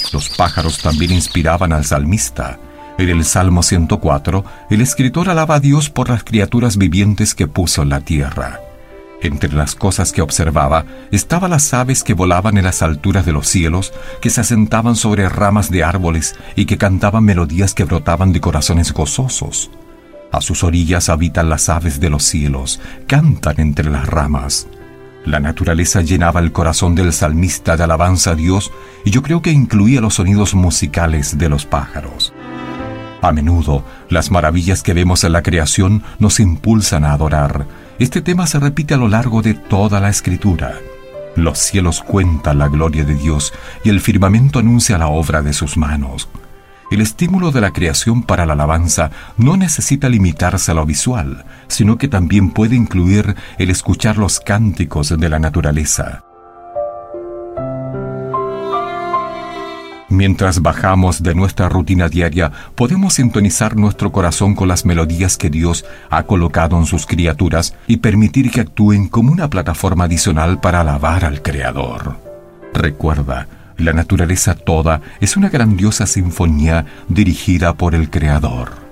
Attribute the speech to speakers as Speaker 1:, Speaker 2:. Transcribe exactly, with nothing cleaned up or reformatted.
Speaker 1: Los pájaros también inspiraban al salmista. En el Salmo ciento cuatro, el escritor alaba a Dios por las criaturas vivientes que puso en la tierra. Entre las cosas que observaba estaban las aves que volaban en las alturas de los cielos, que se asentaban sobre ramas de árboles y que cantaban melodías que brotaban de corazones gozosos. A sus orillas habitan las aves de los cielos, cantan entre las ramas. La naturaleza llenaba el corazón del salmista de alabanza a Dios, y yo creo que incluía los sonidos musicales de los pájaros. A menudo, las maravillas que vemos en la creación nos impulsan a adorar. Este tema se repite a lo largo de toda la Escritura. Los cielos cuentan la gloria de Dios y el firmamento anuncia la obra de sus manos. El estímulo de la creación para la alabanza no necesita limitarse a lo visual, sino que también puede incluir el escuchar los cánticos de la naturaleza. Mientras bajamos de nuestra rutina diaria, podemos sintonizar nuestro corazón con las melodías que Dios ha colocado en sus criaturas y permitir que actúen como una plataforma adicional para alabar al Creador. Recuerda, la naturaleza toda es una grandiosa sinfonía dirigida por el Creador.